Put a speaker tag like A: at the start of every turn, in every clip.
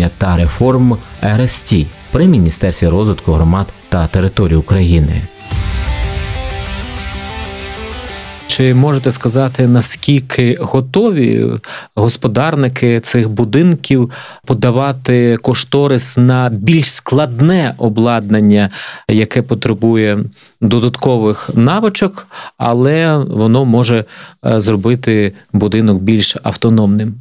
A: обладнання та реформ РСТ при Міністерстві розвитку громад та територій України.
B: Чи можете сказати, наскільки готові господарники цих будинків подавати кошторис на більш складне обладнання, яке потребує додаткових навичок, але воно може зробити будинок більш автономним?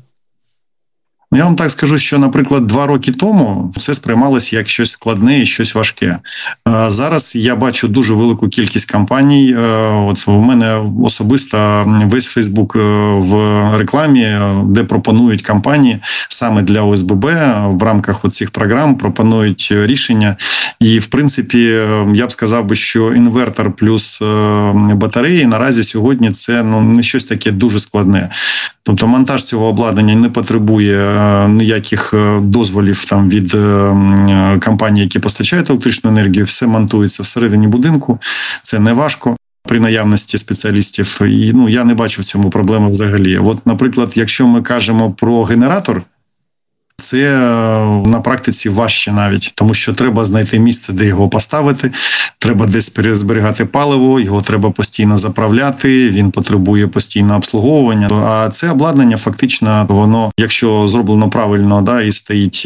C: Я вам так скажу, що, наприклад, 2 роки тому це сприймалося як щось складне і щось важке. Зараз я бачу дуже велику кількість компаній. От у мене особисто весь Фейсбук в рекламі, де пропонують компанії саме для ОСББ в рамках оцих програм, пропонують рішення. І, в принципі, я б сказав би, що інвертор плюс батареї наразі сьогодні це не щось таке дуже складне. Тобто монтаж цього обладнання не потребує ніяких дозволів там від компаній, які постачають електричну енергію. Все монтується всередині будинку. Це не важко при наявності спеціалістів. І я не бачу в цьому проблеми взагалі. От, наприклад, якщо ми кажемо про генератор, це на практиці важче навіть, тому що треба знайти місце, де його поставити, треба десь зберігати паливо, його треба постійно заправляти, він потребує постійного обслуговування. А це обладнання фактично, воно, якщо зроблено правильно, і стоїть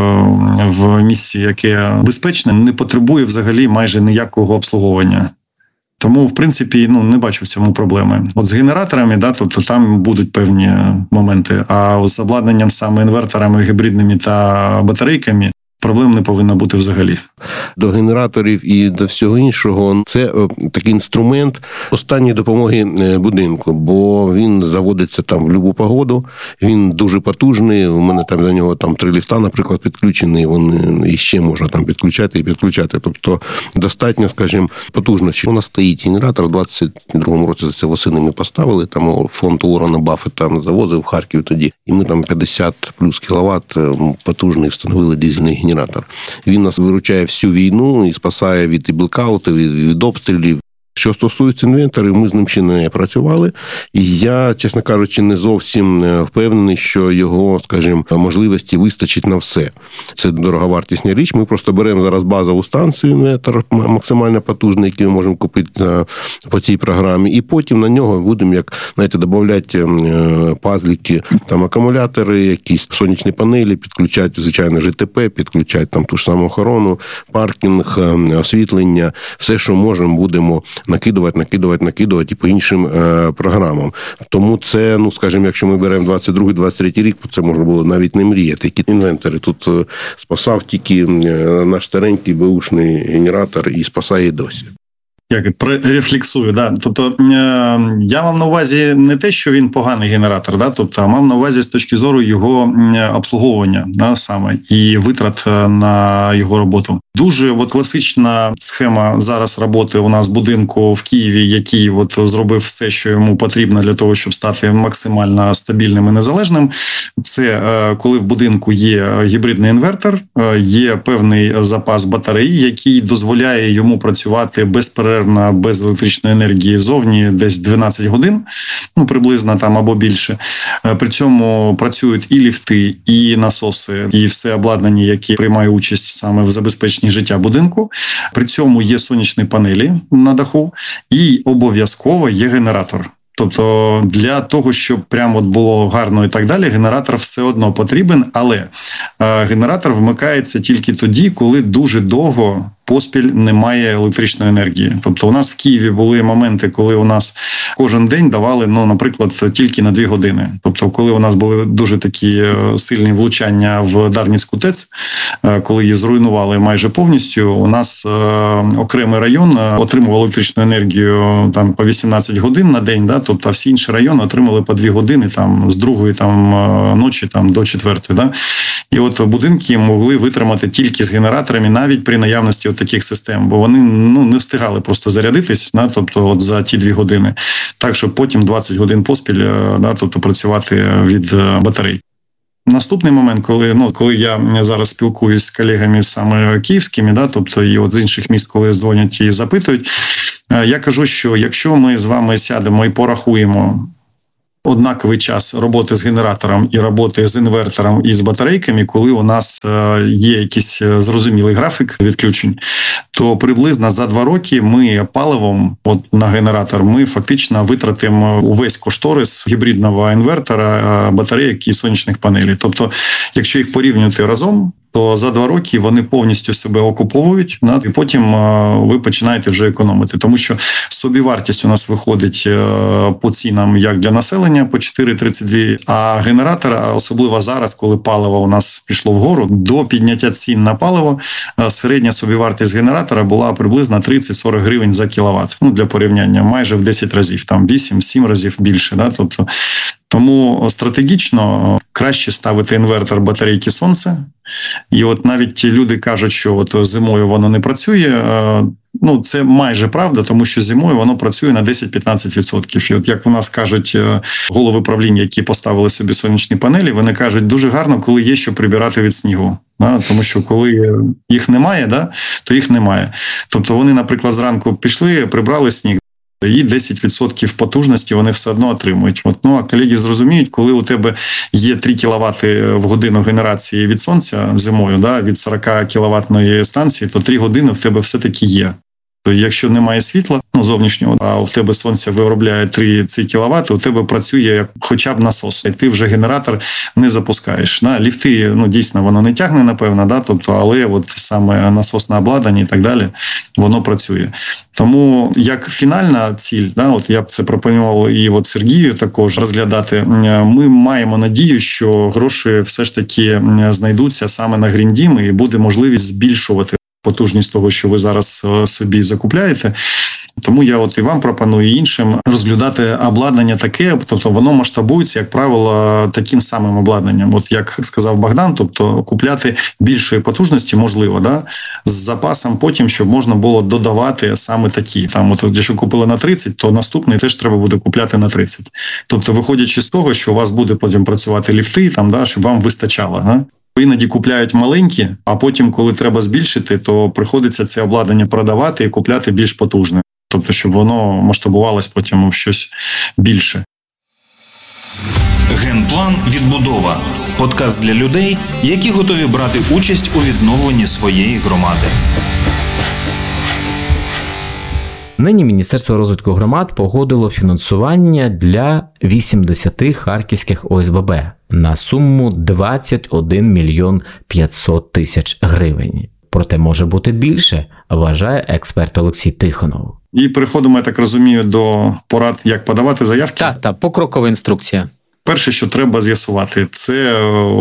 C: в місці, яке безпечне, не потребує взагалі майже ніякого обслуговування. Тому, в принципі, не бачу в цьому проблеми. От з генераторами, тобто там будуть певні моменти, а з обладнанням саме інверторами, гібридними та батарейками проблем не повинно бути взагалі.
D: До генераторів і до всього іншого це такий інструмент останньої допомоги будинку, бо він заводиться там в будь-яку погоду, він дуже потужний, у мене там до нього 3 ліфта, наприклад, підключені, і ще можна там підключати і підключати, тобто достатньо, скажімо, потужності. У нас стоїть генератор, в 22-му році це восени ми поставили, там фонд Уоррена Баффета завозив в Харків тоді, і ми там 50 плюс кіловат потужний встановили дизельний генератор. Він нас виручає всю війну і спасає від блекаутів, від обстрілів. Що стосується інвенторів, ми з ним ще не працювали. І я, чесно кажучи, не зовсім впевнений, що його, скажімо, можливості вистачить на все. Це дороговартісна річ. Ми просто беремо зараз базову станцію, інвертор максимально потужний, який ми можемо купити по цій програмі. І потім на нього будемо, додавати пазлики, акумулятори, якісь сонячні панелі, підключати, звичайно, ЖТП, підключати ту ж саму охорону, паркінг, освітлення. Все, що можемо, будемо накидувати і по іншим програмам. Тому це, скажімо, якщо ми беремо 22-23 рік, це можна було навіть не мріяти. Які інвентори тут спасав тільки наш старенький беушний генератор і спасає і досі.
C: Я рефлексую, Тобто я мав на увазі не те, що він поганий генератор, тобто мав на увазі з точки зору його обслуговування, саме, і витрат на його роботу. Дуже класична схема зараз роботи у нас будинку в Києві, який зробив все, що йому потрібно для того, щоб стати максимально стабільним і незалежним. Це коли в будинку є гібридний інвертор, є певний запас батарей, який дозволяє йому працювати безперервно, без електричної енергії зовні десь 12 годин, приблизно або більше. При цьому працюють і ліфти, і насоси, і все обладнання, яке приймає участь саме в забезпеченні життя будинку. При цьому є сонячні панелі на даху і обов'язково є генератор. Тобто для того, щоб прямо було гарно і так далі, генератор все одно потрібен, але генератор вмикається тільки тоді, коли дуже довго поспіль немає електричної енергії. Тобто у нас в Києві були моменти, коли у нас кожен день давали, наприклад, тільки на 2 години. Тобто коли у нас були дуже такі сильні влучання в Дарницьку ТЕЦ, коли її зруйнували майже повністю, у нас окремий район отримував електричну енергію по 18 годин на день, тобто всі інші райони отримали по 2 години з 2 ночі до 4. І будинки могли витримати тільки з генераторами, навіть при наявності таких систем, бо вони не встигали просто зарядитись, тобто за ті 2 години, так, щоб потім 20 годин поспіль, тобто працювати від батарей. Наступний момент, коли я зараз спілкуюсь з колегами саме київськими, тобто і з інших міст, коли дзвонять і запитують, я кажу, що якщо ми з вами сядемо і порахуємо однаковий час роботи з генератором і роботи з інвертором і з батарейками, коли у нас є якийсь зрозумілий графік відключень, то приблизно за 2 роки ми паливом на генератор ми фактично витратимо увесь кошторис гібридного інвертора, батарейок і сонячних панелей. Тобто, якщо їх порівнювати разом, то за 2 роки вони повністю себе окуповують, і потім ви починаєте вже економити. Тому що собівартість у нас виходить по цінам як для населення, по 4,32, а генератор, особливо зараз, коли паливо у нас пішло вгору, до підняття цін на паливо, середня собівартість генератора була приблизно 30-40 гривень за кіловат. Для порівняння, майже в 10 разів, там 8-7 разів більше. Да? Тобто, тому стратегічно краще ставити інвертор батарейки сонце. І от навіть ті люди кажуть, що от зимою воно не працює. Це майже правда, тому що зимою воно працює на 10-15%. І от як у нас кажуть голови правління, які поставили собі сонячні панелі, вони кажуть, дуже гарно, коли є що прибирати від снігу. Тому що коли їх немає, то їх немає. Тобто вони, наприклад, зранку пішли, прибрали сніг, і 10% потужності вони все одно отримують. А колеги зрозуміють, коли у тебе є 3 кВт в годину генерації від сонця зимою, від 40 кВт станції, то 3 години в тебе все-таки є. То якщо немає світла зовнішнього, а в тебе сонце виробляє 3 кВт, у тебе працює хоча б насос, і ти вже генератор не запускаєш. Ліфти, дійсно, воно не тягне, напевно, тобто, але от саме насосне обладнання і так далі, воно працює. Тому як фінальна ціль, я б це пропонував і Сергію також розглядати, ми маємо надію, що гроші все ж таки знайдуться саме на Green Dім і буде можливість збільшувати потужність того, що ви зараз собі закупляєте. Тому я і вам пропоную, і іншим розглядати обладнання таке, тобто воно масштабується, як правило, таким самим обладнанням. Як сказав Богдан, тобто купляти більшої потужності можливо, з запасом потім, щоб можна було додавати саме такі. Якщо купили на 30, то наступний теж треба буде купляти на 30. Тобто, виходячи з того, що у вас буде потім працювати ліфти, щоб вам вистачало. Іноді купляють маленькі, а потім, коли треба збільшити, то приходиться це обладнання продавати і купляти більш потужне. Тобто, щоб воно масштабувалось потім в щось більше.
E: Генплан «Відбудова» – подкаст для людей, які готові брати участь у відновленні своєї громади.
A: Нині Міністерство розвитку громад погодило фінансування для 80 харківських ОСББ на суму 21 мільйон 500 тисяч гривень. Проте може бути більше, вважає експерт Олексій Тихонов.
C: І переходимо, я так розумію, до порад, як подавати заявки.
B: Так, покрокова інструкція.
C: Перше, що треба з'ясувати, це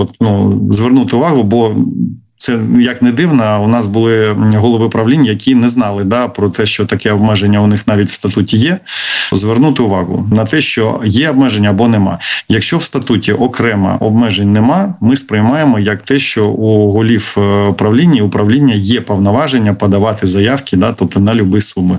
C: звернути увагу, бо це, як не дивно, у нас були голови правлінь, які не знали про те, що таке обмеження у них навіть в статуті є. Звернути увагу на те, що є обмеження або нема. Якщо в статуті окремо обмежень нема, ми сприймаємо як те, що у голів правління і управління є повноваження подавати заявки, тобто на любі суми.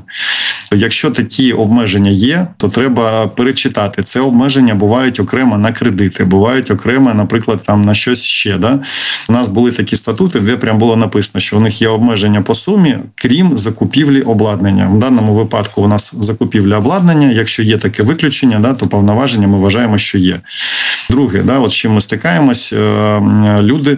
C: Якщо такі обмеження є, то треба перечитати. Це обмеження бувають окремо на кредити, бувають окремо, наприклад, на щось ще. У нас були такі статути, де прям було написано, що у них є обмеження по сумі, крім закупівлі обладнання. В даному випадку у нас закупівля обладнання. Якщо є таке виключення, то повноваження ми вважаємо, що є. Друге, з чим ми стикаємось, люди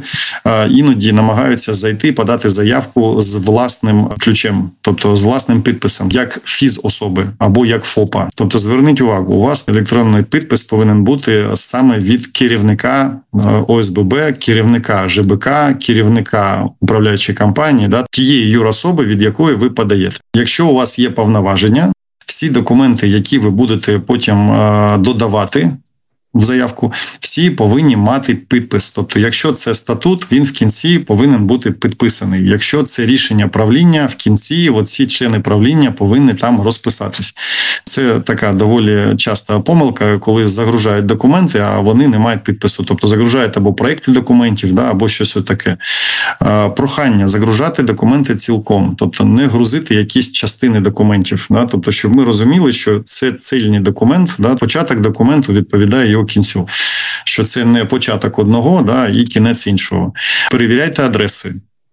C: іноді намагаються зайти, подати заявку з власним ключем, тобто з власним підписом, як фізособи або як ФОПа. Тобто зверніть увагу, у вас електронний підпис повинен бути саме від керівника ОСББ, керівника ЖБК, керівника управляючої компанії, тієї юрособи, від якої ви подаєте. Якщо у вас є повноваження, всі документи, які ви будете потім додавати в заявку, всі повинні мати підпис. Тобто, якщо це статут, він в кінці повинен бути підписаний. Якщо це рішення правління, в кінці оці члени правління повинні там розписатись. Це така доволі часта помилка, коли загружають документи, а вони не мають підпису. Тобто загружають або проекти документів, або щось таке. Прохання загружати документи цілком, тобто не грузити якісь частини документів. Тобто, щоб ми розуміли, що це цільний документ, початок документу відповідає його кінцю. Що це не початок одного і кінець іншого. Перевіряйте адреси.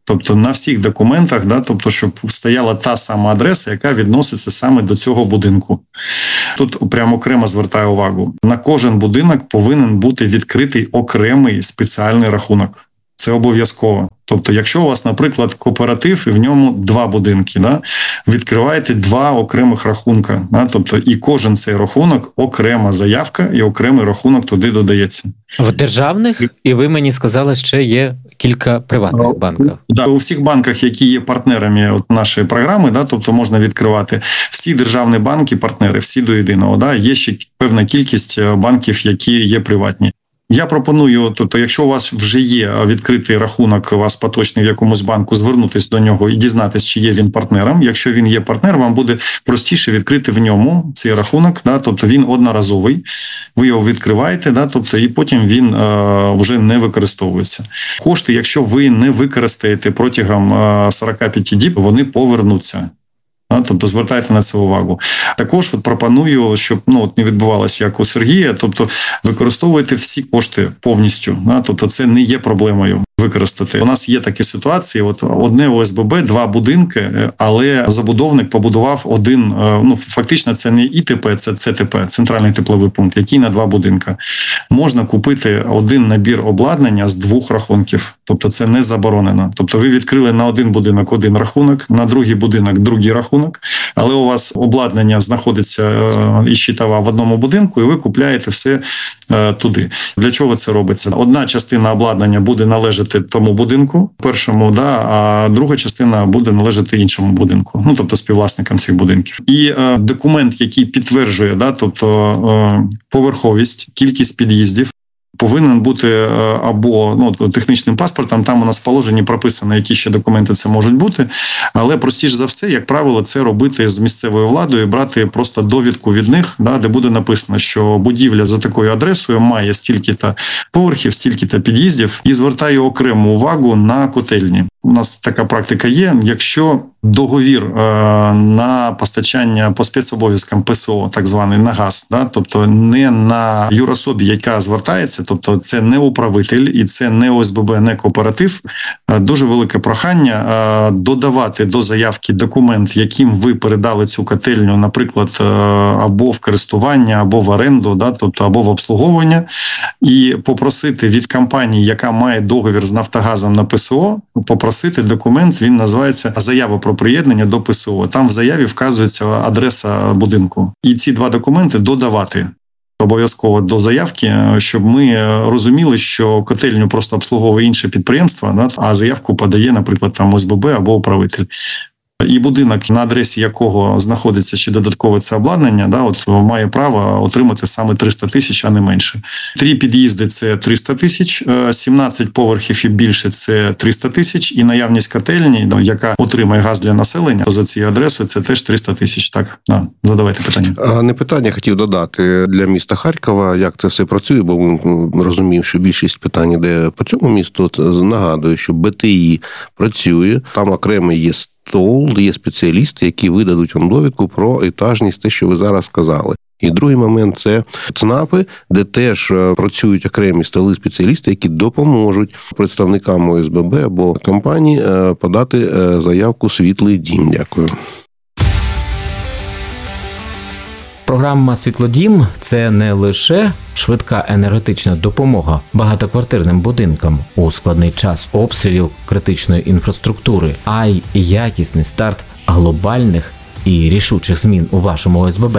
C: Тобто на всіх документах, да, тобто, щоб стояла та сама адреса, яка відноситься саме до цього будинку. Тут прямо окремо звертаю увагу. На кожен будинок повинен бути відкритий окремий спеціальний рахунок. Це обов'язково. Тобто, якщо у вас, наприклад, кооператив і в ньому 2 будинки, да, відкриваєте 2 окремих рахунка. Да, тобто, і кожен цей рахунок окрема заявка і окремий рахунок туди додається.
B: В державних, і ви мені сказали, ще є кілька приватних банків.
C: Да, у всіх банках, які є партнерами от нашої програми, да, тобто можна відкривати всі державні банки, партнери, всі до єдиного. Да, є ще певна кількість банків, які є приватні. Я пропоную, тобто, якщо у вас вже є відкритий рахунок, у вас поточний в якомусь банку, звернутися до нього і дізнатися, чи є він партнером. Якщо він є партнером, вам буде простіше відкрити в ньому цей рахунок, да, тобто він одноразовий, ви його відкриваєте, да, тобто, і потім він вже не використовується. Кошти, якщо ви не використаєте протягом 45 діб, вони повернуться. Тобто звертайте на це увагу. Також пропоную, щоб не відбувалося як у Сергія, тобто використовуйте всі кошти повністю. Тобто це не є проблемою використати. У нас є такі ситуації, одне ОСББ, 2 будинки, але забудовник побудував один, фактично це не ІТП, це ЦТП, центральний тепловий пункт, який на 2 будинки. Можна купити один набір обладнання з 2 рахунків, тобто це не заборонено. Тобто ви відкрили на один будинок один рахунок, на другий будинок другий рахунок, але у вас обладнання знаходиться і щитова в одному будинку, і ви купляєте все туди. Для чого це робиться? Одна частина обладнання буде належати тому будинку, першому, да, а друга частина буде належати іншому будинку, тобто співвласникам цих будинків. І документ, який підтверджує, да, тобто поверховість, кількість під'їздів, повинен бути або технічним паспортом, там у нас в положенні прописано, які ще документи це можуть бути, але простіше за все, як правило, це робити з місцевою владою, брати просто довідку від них, да, де буде написано, що будівля за такою адресою має стільки-то поверхів, стільки-то під'їздів, і звертаю окрему увагу на котельні. У нас така практика є, якщо договір на постачання по спецобов'язкам ПСО, так званий на газ, да, тобто не на юрособі, яка звертається, тобто це не управитель і це не ОСББ, не кооператив, дуже велике прохання додавати до заявки документ, яким ви передали цю котельню, наприклад, або в користування, або в оренду, да, тобто або в обслуговування, і попросити від компанії, яка має договір з Нафтогазом на ПСО, попросити документ, він називається «Заява про приєднання до ПСО». Там в заяві вказується адреса будинку. І ці 2 документи додавати обов'язково до заявки, щоб ми розуміли, що котельню просто обслуговує інше підприємство, да, а заявку подає, наприклад, там ОСББ або управитель. І будинок, на адресі якого знаходиться ще додаткове це обладнання, да, має право отримати саме 300 тисяч, а не менше. 3 під'їзди – це 300 тисяч, 17 поверхів і більше – це 300 тисяч, і наявність котельні, яка отримає газ для населення, за цією адресою, це теж 300 тисяч. Так, задавайте питання.
D: Не питання, хотів додати для міста Харкова, як це все працює, бо ми розуміємо, що більшість питань йде по цьому місту. Нагадую, що БТІ працює, там окремо є стол, є спеціалісти, які видадуть вам довідку про етажність, те, що ви зараз сказали. І другий момент – це ЦНАПи, де теж працюють окремі столи спеціалісти, які допоможуть представникам ОСББ або компанії подати заявку «Світлий дім». Дякую.
A: Програма «Світлодім» – це не лише швидка енергетична допомога багатоквартирним будинкам у складний час обстрілів критичної інфраструктури, а й якісний старт глобальних і рішучих змін у вашому ОСББ.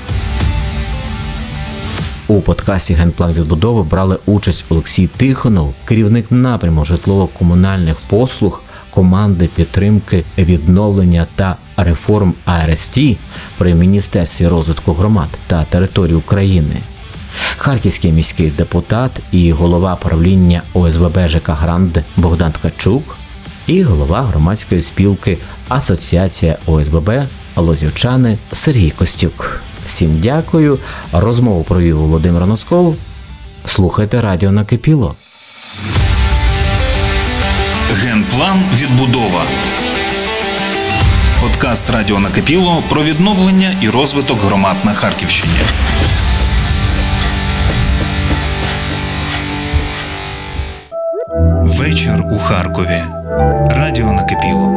A: У подкасті «Генплан відбудови» брали участь Олексій Тихонов, керівник напряму житлово-комунальних послуг команди підтримки відновлення та реформ АРСТ при Міністерстві розвитку громад та територій України, харківський міський депутат і голова правління ОСББ ЖК «Грант» Богдан Ткачук і голова громадської спілки Асоціація ОСББ «Лозівчани» Сергій Костюк. Всім дякую. Розмову провів Володимир Носков. Слухайте радіо «Накипіло».
E: Генплан відбудова. Подкаст «Радіо Накипіло» про відновлення і розвиток громад на Харківщині. Вечір у Харкові. Радіо накипіло.